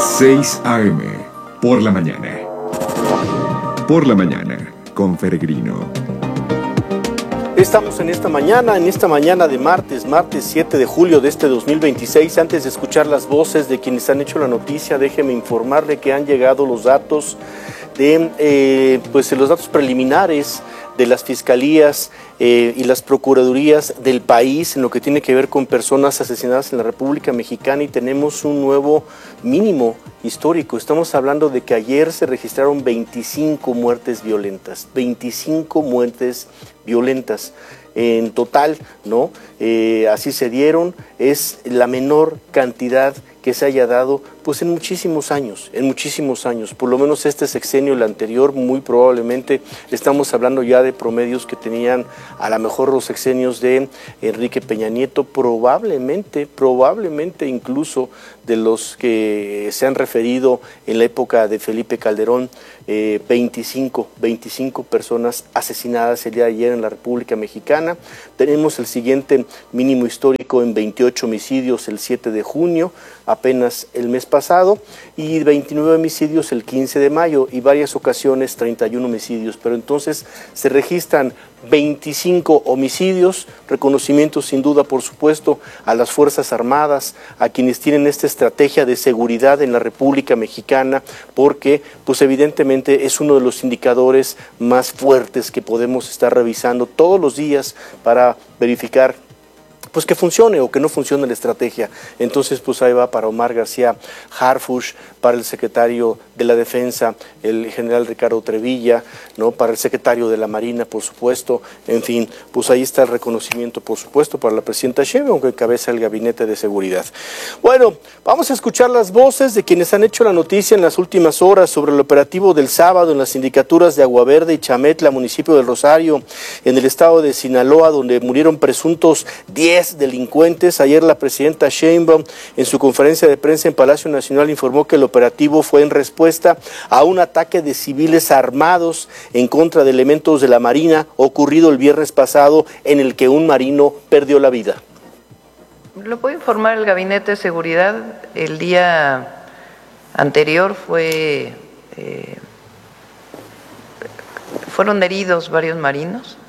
6 a.m. por la mañana. Por la mañana, con Peregrino. Estamos en esta mañana de martes 7 de julio de este 2026. Antes de escuchar las voces de quienes han hecho la noticia, déjeme informarle que han llegado los datos de los datos preliminares de las fiscalías y las procuradurías del país en lo que tiene que ver con personas asesinadas en la República Mexicana, y tenemos un nuevo mínimo histórico. Estamos hablando de que ayer se registraron 25 muertes violentas, 25 muertes violentas en total, ¿no? Así se dieron, es la menor cantidad que se haya dado pues en muchísimos años, por lo menos este sexenio, el anterior, muy probablemente estamos hablando ya de promedios que tenían a lo mejor los sexenios de Enrique Peña Nieto, probablemente incluso de los que se han referido en la época de Felipe Calderón, 25 personas asesinadas el día de ayer en la República Mexicana. Tenemos el siguiente mínimo histórico en 28 homicidios el 7 de junio, apenas el mes pasado, y 29 homicidios el 15 de mayo, y varias ocasiones 31 homicidios, pero entonces se registran 25 homicidios, reconocimiento sin duda, por supuesto, a las Fuerzas Armadas, a quienes tienen esta estrategia de seguridad en la República Mexicana, porque pues evidentemente es uno de los indicadores más fuertes que podemos estar revisando todos los días para verificar pues que funcione o que no funcione la estrategia. Entonces pues ahí va para Omar García Harfuch, para el secretario de la Defensa, el general Ricardo Trevilla, ¿no? Para el secretario de la Marina, por supuesto. En fin, pues ahí está el reconocimiento, por supuesto, para la presidenta Sheinbaum, que encabeza el Gabinete de Seguridad. Bueno, vamos a escuchar las voces de quienes han hecho la noticia en las últimas horas sobre el operativo del sábado en las sindicaturas de Agua Verde y Chametla, municipio del Rosario, en el estado de Sinaloa, donde murieron presuntos 10 delincuentes. Ayer la presidenta Sheinbaum, en su conferencia de prensa en Palacio Nacional, informó que el operativo fue en respuesta a un ataque de civiles armados en contra de elementos de la Marina ocurrido el viernes pasado, en el que un marino perdió la vida. Lo puede informar el Gabinete de Seguridad. El día anterior fueron heridos varios marinos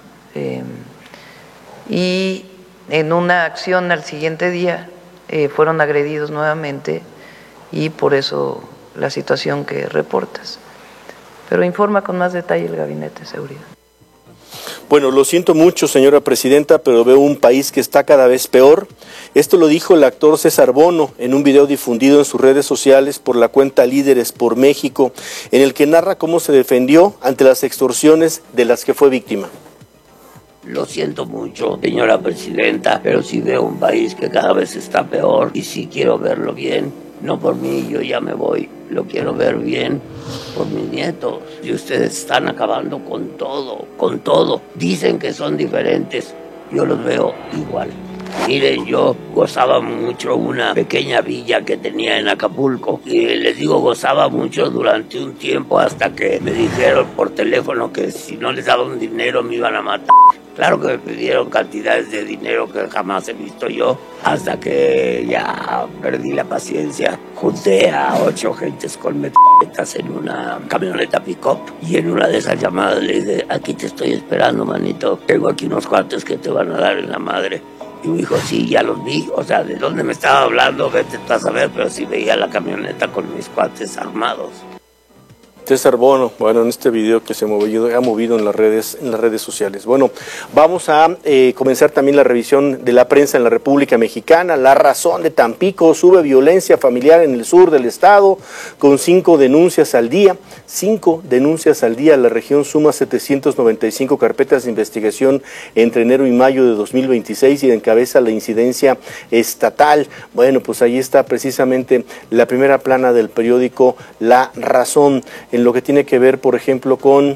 y en una acción al siguiente día fueron agredidos nuevamente, y por eso la situación que reportas. Pero informa con más detalle el Gabinete de Seguridad. Bueno, lo siento mucho, señora presidenta, pero veo un país que está cada vez peor. Esto lo dijo el actor César Bono en un video difundido en sus redes sociales por la cuenta Líderes por México, en el que narra cómo se defendió ante las extorsiones de las que fue víctima. Lo siento mucho, señora presidenta, pero sí veo un país que cada vez está peor, y sí quiero verlo bien. No por mí, yo ya me voy, lo quiero ver bien por mis nietos. Y ustedes están acabando con todo. Dicen que son diferentes, yo los veo igual. Miren, yo gozaba mucho una pequeña villa que tenía en Acapulco, y les digo gozaba mucho durante un tiempo, hasta que me dijeron por teléfono que si no les daban dinero me iban a matar. Claro que me pidieron cantidades de dinero que jamás he visto yo, hasta que ya perdí la paciencia. Junté a 8 gentes con metralletas en una camioneta pick-up, y en una de esas llamadas le dije: aquí te estoy esperando, manito, tengo aquí unos cuates que te van a dar en la madre. Y me dijo: sí, ya los vi. O sea, ¿de dónde me estaba hablando? Vete tú a saber, pero sí veía la camioneta con mis cuates armados. César Bono, bueno, en este video que se ha movido en las redes sociales. Bueno, vamos a comenzar también la revisión de la prensa en la República Mexicana. La Razón de Tampico: sube violencia familiar en el sur del estado, con 5 denuncias al día. 5 denuncias al día. La región suma 795 carpetas de investigación entre enero y mayo de 2026 y encabeza la incidencia estatal. Bueno, pues ahí está precisamente la primera plana del periódico La Razón, en lo que tiene que ver, por ejemplo, con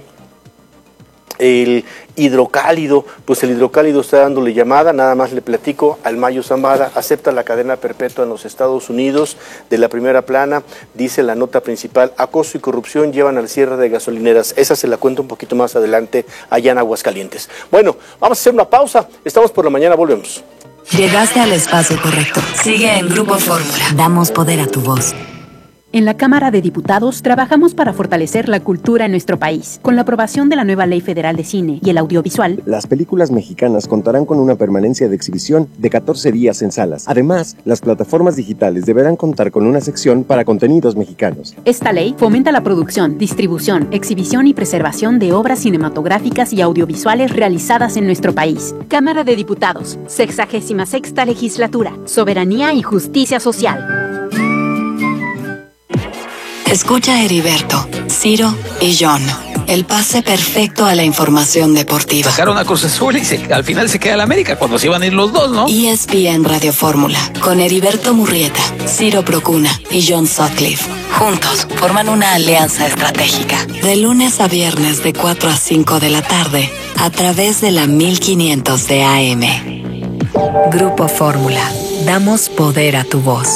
el hidrocálido. Pues el hidrocálido está dándole llamada, nada más le platico. Almayo Zambada acepta la cadena perpetua en los Estados Unidos. De la primera plana dice la nota principal: acoso y corrupción llevan al cierre de gasolineras. Esa se la cuento un poquito más adelante allá en Aguascalientes. Bueno, vamos a hacer una pausa, estamos por la mañana, volvemos. Llegaste al espacio correcto. Sigue en Grupo Fórmula. Damos poder a tu voz. En la Cámara de Diputados trabajamos para fortalecer la cultura en nuestro país. Con la aprobación de la nueva Ley Federal de Cine y el Audiovisual, las películas mexicanas contarán con una permanencia de exhibición de 14 días en salas. Además, las plataformas digitales deberán contar con una sección para contenidos mexicanos. Esta ley fomenta la producción, distribución, exhibición y preservación de obras cinematográficas y audiovisuales realizadas en nuestro país. Cámara de Diputados, 66ª Legislatura, Soberanía y Justicia Social. Escucha a Heriberto, Ciro y John. El pase perfecto a la información deportiva. Sacaron a Cruz Azul y al final se queda la América cuando se iban a ir los dos, ¿no? ESPN Radio Fórmula, con Heriberto Murrieta, Ciro Procuna y John Sutcliffe. Juntos forman una alianza estratégica. De lunes a viernes de 4 a 5 de la tarde, a través de la 1500 de AM. Grupo Fórmula. Damos poder a tu voz.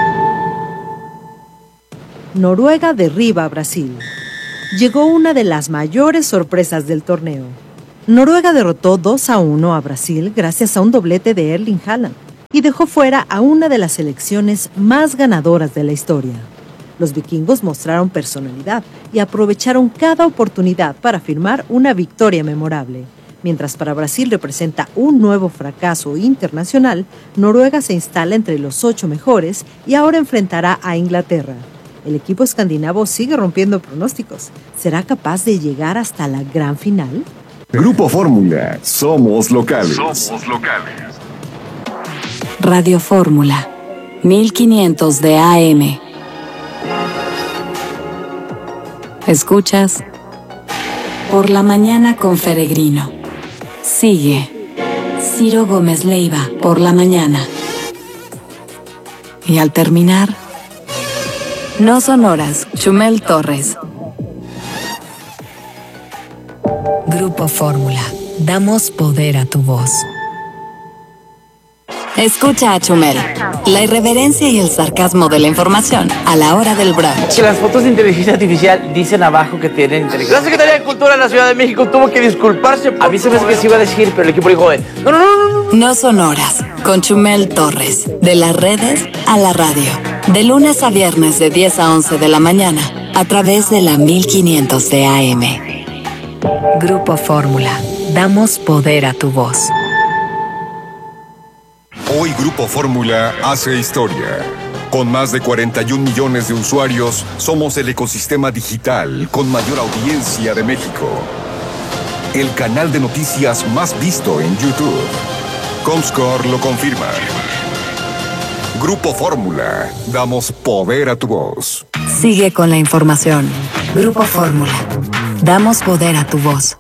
Noruega derriba a Brasil. Llegó una de las mayores sorpresas del torneo. Noruega derrotó 2-1 a Brasil gracias a un doblete de Erling Haaland y dejó fuera a una de las selecciones más ganadoras de la historia. Los vikingos mostraron personalidad y aprovecharon cada oportunidad para firmar una victoria memorable. Mientras para Brasil representa un nuevo fracaso internacional, Noruega se instala entre los 8 mejores y ahora enfrentará a Inglaterra. El equipo escandinavo sigue rompiendo pronósticos. ¿Será capaz de llegar hasta la gran final? Grupo Fórmula. Somos locales. Radio Fórmula. 1500 de AM. Escuchas Por la Mañana con Feregrino. Sigue Ciro Gómez Leiva por la mañana. Y al terminar, No Sonoras, Chumel Torres. Grupo Fórmula. Damos poder a tu voz. Escucha a Chumel. La irreverencia y el sarcasmo de la información a la hora del brunch. Que las fotos de inteligencia artificial dicen abajo que tienen inteligencia. La Secretaría de Cultura de la Ciudad de México tuvo que disculparse. A mí se me hace que se iba a decir, pero el equipo dijo, no. No Sonoras, con Chumel Torres. De las redes a la radio. De lunes a viernes de 10 a 11 de la mañana. A través de la 1500 de AM. Grupo Fórmula. Damos poder a tu voz. Hoy Grupo Fórmula hace historia. Con más de 41 millones de usuarios, somos el ecosistema digital con mayor audiencia de México. El canal de noticias más visto en YouTube. Comscore lo confirma. Grupo Fórmula. Damos poder a tu voz. Sigue con la información. Grupo Fórmula. Damos poder a tu voz.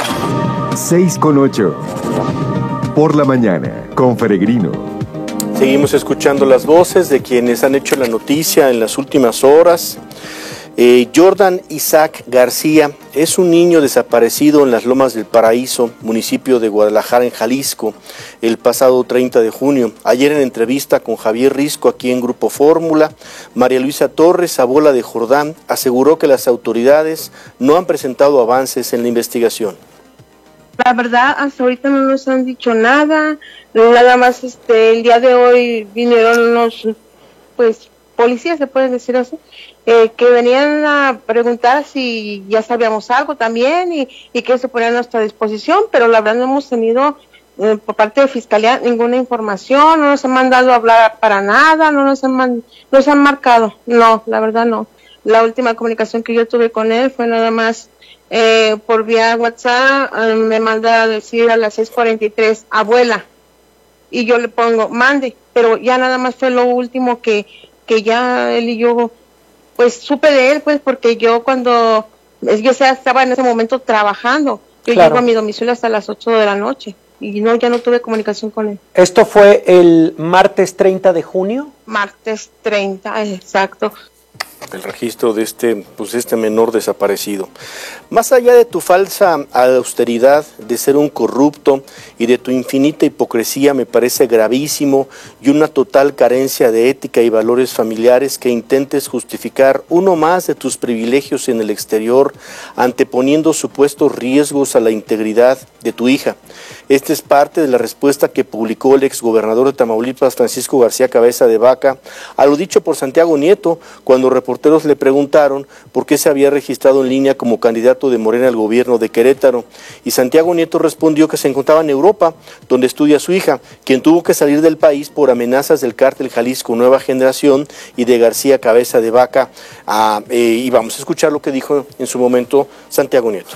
6:08. Por la mañana, con Feregrino. Seguimos escuchando las voces de quienes han hecho la noticia en las últimas horas. Jordan Isaac García es un niño desaparecido en las Lomas del Paraíso, municipio de Guadalajara, en Jalisco, el pasado 30 de junio. Ayer en entrevista con Javier Risco, aquí en Grupo Fórmula, María Luisa Torres, abuela de Jordán, aseguró que las autoridades no han presentado avances en la investigación. La verdad, hasta ahorita no nos han dicho nada más el día de hoy vinieron unos, policías, se pueden decir así, que venían a preguntar si ya sabíamos algo también y que se ponían a nuestra disposición, pero la verdad no hemos tenido por parte de Fiscalía ninguna información, no nos han mandado a hablar para nada, no nos han marcado, no, la verdad no. La última comunicación que yo tuve con él fue nada más por vía WhatsApp, me manda a decir a las 6:43, abuela, y yo le pongo, mande, pero ya nada más fue lo último que ya él y yo, supe de él, porque yo estaba en ese momento trabajando, yo claro. Llego a mi domicilio hasta las 8 de la noche, y ya no tuve comunicación con él. ¿Esto fue el martes 30 de junio? Martes 30, exacto. el registro de este menor desaparecido. Más allá de tu falsa austeridad, de ser un corrupto y de tu infinita hipocresía, me parece gravísimo y una total carencia de ética y valores familiares que intentes justificar uno más de tus privilegios en el exterior, anteponiendo supuestos riesgos a la integridad de tu hija. Esta es parte de la respuesta que publicó el exgobernador de Tamaulipas, Francisco García Cabeza de Vaca, a lo dicho por Santiago Nieto, cuando reporteros le preguntaron por qué se había registrado en línea como candidato de Morena al gobierno de Querétaro. Y Santiago Nieto respondió que se encontraba en Europa, donde estudia su hija, quien tuvo que salir del país por amenazas del cártel Jalisco Nueva Generación y de García Cabeza de Vaca. Y vamos a escuchar lo que dijo en su momento Santiago Nieto.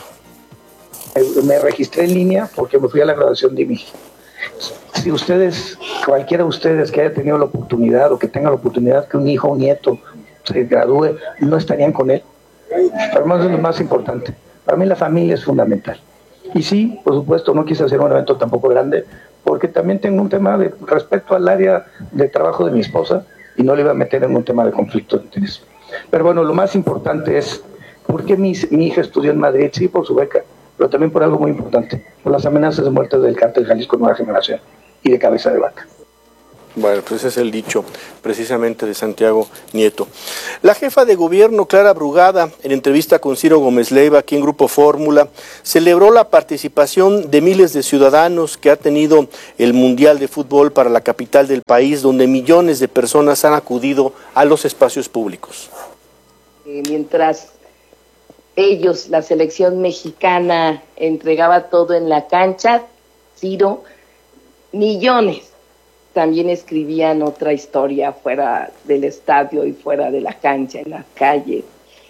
Me registré en línea porque me fui a la graduación de mi hija. Si ustedes, cualquiera de ustedes que haya tenido la oportunidad o que tenga la oportunidad que un hijo o nieto se gradúe, no estarían con él. Para mí es lo más importante. Para mí la familia es fundamental. Y sí, por supuesto, no quise hacer un evento tampoco grande, porque también tengo un tema de respecto al área de trabajo de mi esposa y no le iba a meter en un tema de conflicto de interés. Pero bueno, lo más importante es, ¿por qué mi hija estudió en Madrid? Sí, por su beca, pero también por algo muy importante, por las amenazas de muerte del cártel Jalisco Nueva Generación y de Cabeza de Vaca. Bueno, pues ese es el dicho precisamente de Santiago Nieto. La jefa de gobierno, Clara Brugada, en entrevista con Ciro Gómez Leiva, aquí en Grupo Fórmula, celebró la participación de miles de ciudadanos que ha tenido el Mundial de Fútbol para la capital del país, donde millones de personas han acudido a los espacios públicos. Mientras ellos, la selección mexicana, entregaba todo en la cancha, Ciro, millones también escribían otra historia fuera del estadio y fuera de la cancha, en las calles.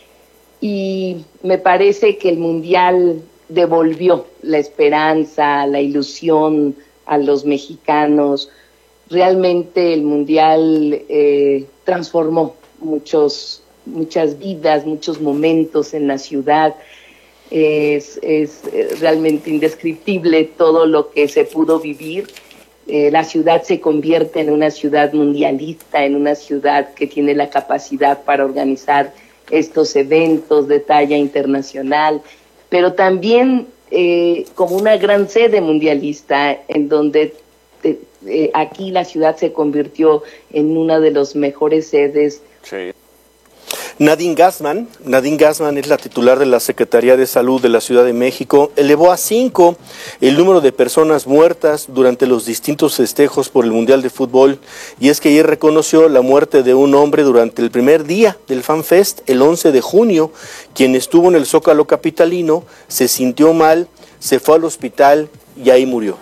Y me parece que el Mundial devolvió la esperanza, la ilusión a los mexicanos. Realmente el Mundial transformó muchas vidas, muchos momentos en la ciudad. Es realmente indescriptible todo lo que se pudo vivir. La ciudad se convierte en una ciudad mundialista, en una ciudad que tiene la capacidad para organizar estos eventos de talla internacional, pero también como una gran sede mundialista, en donde aquí la ciudad se convirtió en una de las mejores sedes. Sí. Nadine Gassmann es la titular de la Secretaría de Salud de la Ciudad de México, elevó a 5 el número de personas muertas durante los distintos festejos por el Mundial de Fútbol, y es que ayer reconoció la muerte de un hombre durante el primer día del FanFest, el 11 de junio, quien estuvo en el Zócalo capitalino, se sintió mal, se fue al hospital y ahí murió.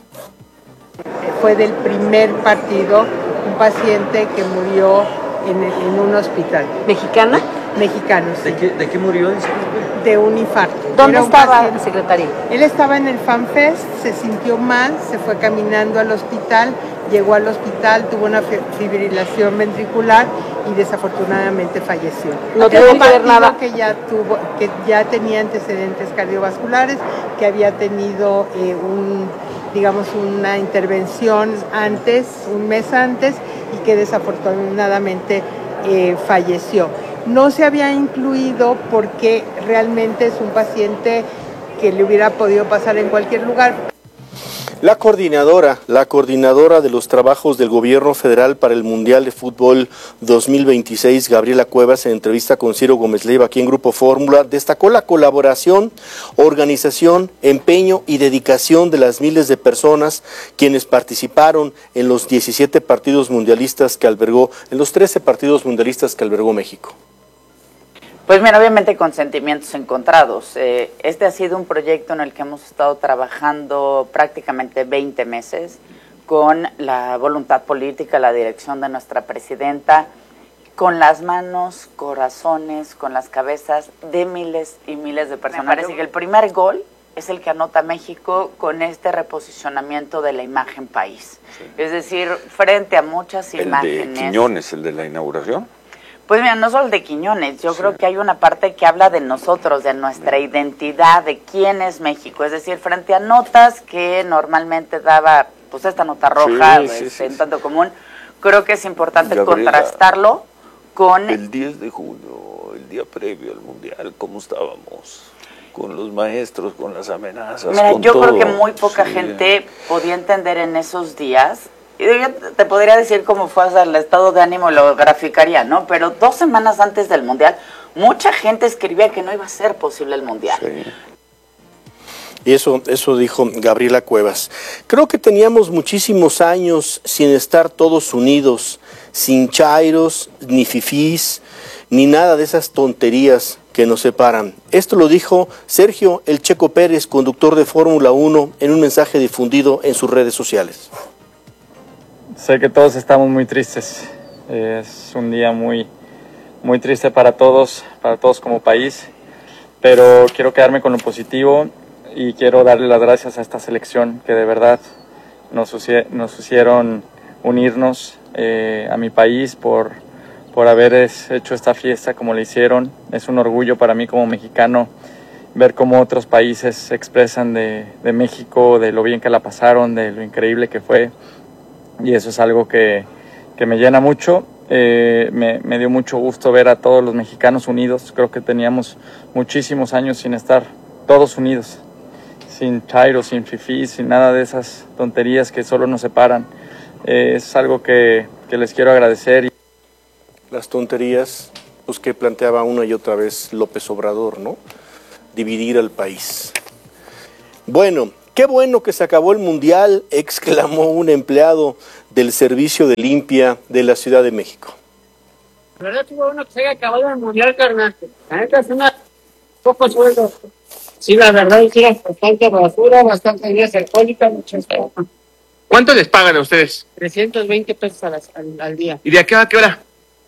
Fue del primer partido un paciente que murió en un hospital. ¿Mexicana? Mexicano, sí. ¿De qué murió? De un infarto. ¿Dónde estaba, secretaria? Él estaba en el FanFest, se sintió mal, se fue caminando al hospital, llegó al hospital, tuvo una fibrilación ventricular y desafortunadamente falleció. No tuvo que ver nada. Que ya tenía antecedentes cardiovasculares, que había tenido una intervención antes, un mes antes, y que desafortunadamente falleció. No se había incluido porque realmente es un paciente que le hubiera podido pasar en cualquier lugar. La coordinadora de los trabajos del gobierno federal para el Mundial de Fútbol 2026, Gabriela Cuevas, en entrevista con Ciro Gómez Leiva aquí en Grupo Fórmula, destacó la colaboración, organización, empeño y dedicación de las miles de personas quienes participaron en los 17 partidos mundialistas que albergó, en los 13 partidos mundialistas que albergó México. Pues mira, obviamente con sentimientos encontrados. Este ha sido un proyecto en el que hemos estado trabajando prácticamente 20 meses con la voluntad política, la dirección de nuestra presidenta, con las manos, corazones, con las cabezas de miles y miles de personas. Me parece que el primer gol es el que anota México con este reposicionamiento de la imagen país. Sí. Es decir, frente a muchas imágenes. ¿El de Quiñones, el de la inauguración? Pues mira, no solo de Quiñones, yo creo que hay una parte que habla de nosotros, de nuestra identidad, de quién es México, es decir, frente a notas que normalmente daba, pues esta nota roja, en tanto común, creo que es importante contrastarlo con... El 10 de junio, el día previo al Mundial, ¿cómo estábamos? Con los maestros, con las amenazas, Mira, con yo todo. creo que muy poca gente podía entender en esos días. Yo te podría decir cómo fue, o sea, el estado de ánimo, lo graficaría, ¿no? Pero 2 semanas antes del Mundial, mucha gente escribía que no iba a ser posible el Mundial. Sí. Y eso dijo Gabriela Cuevas. Creo que teníamos muchísimos años sin estar todos unidos, sin chairos, ni fifís, ni nada de esas tonterías que nos separan. Esto lo dijo Sergio El Checo Pérez, conductor de Fórmula 1, en un mensaje difundido en sus redes sociales. Sé que todos estamos muy tristes. Es un día muy triste para todos como país, pero quiero quedarme con lo positivo y quiero darle las gracias a esta selección que de verdad nos hicieron unirnos a mi país por haber hecho esta fiesta como le hicieron. Es un orgullo para mí como mexicano ver cómo otros países se expresan de México, de lo bien que la pasaron, de lo increíble que fue, y eso es algo que me llena mucho. Me dio mucho gusto ver a todos los mexicanos unidos. Creo que teníamos muchísimos años sin estar todos unidos, sin chairo, sin fifí, sin nada de esas tonterías que solo nos separan. Es algo que les quiero agradecer. Las tonterías, pues, que planteaba una y otra vez López Obrador, ¿no? Dividir al país. Bueno, qué bueno que se acabó el Mundial, exclamó un empleado del Servicio de Limpia de la Ciudad de México. La verdad, tuvo bueno que se haya acabado el Mundial, carnal. La neta es una poco sueldo. Sí, la verdad, es bastante basura, bastante bebidas alcohólicas, muchas cosas. ¿Cuánto les pagan a ustedes? 320 pesos al día. ¿Y de a qué hora?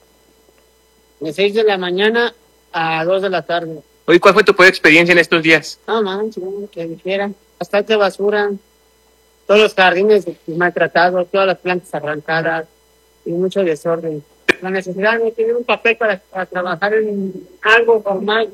De 6 de la mañana a 2 de la tarde. Oye, ¿cuál fue tu peor experiencia en estos días? No manches, que dijera. Bastante basura. Todos los jardines maltratados, todas las plantas arrancadas y mucho desorden. La necesidad de tener un papel para trabajar en algo formal.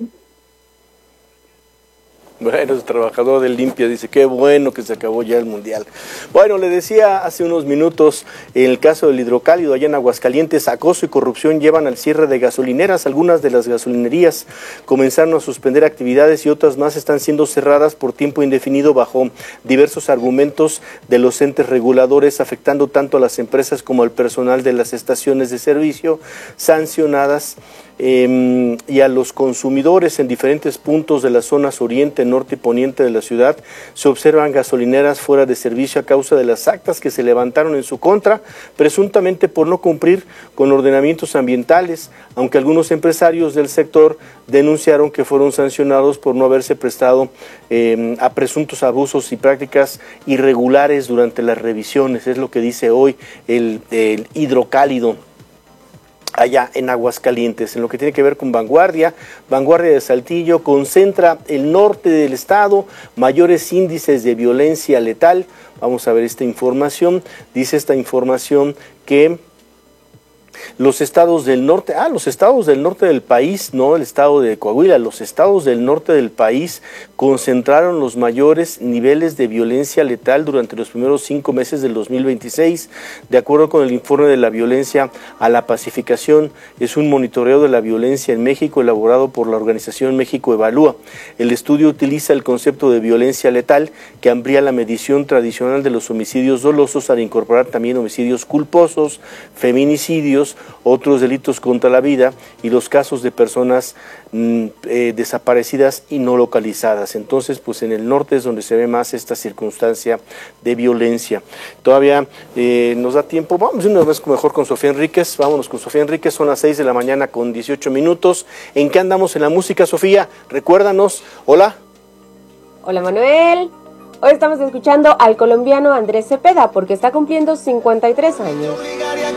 Bueno, el trabajador de Limpia dice, qué bueno que se acabó ya el Mundial. Bueno, le decía hace unos minutos, en el caso del hidrocálido allá en Aguascalientes, acoso y corrupción llevan al cierre de gasolineras. Algunas de las gasolinerías comenzaron a suspender actividades y otras más están siendo cerradas por tiempo indefinido bajo diversos argumentos de los entes reguladores, afectando tanto a las empresas como al personal de las estaciones de servicio sancionadas y a los consumidores. En diferentes puntos de las zonas oriente, norte y poniente de la ciudad se observan gasolineras fuera de servicio a causa de las actas que se levantaron en su contra, presuntamente por no cumplir con ordenamientos ambientales, aunque algunos empresarios del sector denunciaron que fueron sancionados por no haberse prestado a presuntos abusos y prácticas irregulares durante las revisiones. Es lo que dice hoy el hidrocálido allá en Aguascalientes. En lo que tiene que ver con Vanguardia de Saltillo concentra el norte del estado mayores índices de violencia letal. Vamos a ver esta información. Dice esta información que los estados del norte, los estados del norte del país, no el estado de Coahuila, los estados del norte del país concentraron los mayores niveles de violencia letal durante los primeros 5 meses del 2026, de acuerdo con el informe de la violencia a la pacificación. Es un monitoreo de la violencia en México elaborado por la organización México Evalúa. El estudio utiliza el concepto de violencia letal que amplía la medición tradicional de los homicidios dolosos al incorporar también homicidios culposos, feminicidios, otros delitos contra la vida y los casos de personas desaparecidas y no localizadas. Entonces, pues en el norte es donde se ve más esta circunstancia de violencia. Todavía nos da tiempo, vamos una vez mejor con Sofía Enríquez, vámonos con Sofía Enríquez, son las 6 de la mañana con 18 minutos. ¿En qué andamos en la música, Sofía? Recuérdanos, hola. Hola Manuel, hoy estamos escuchando al colombiano Andrés Cepeda porque está cumpliendo 53 años.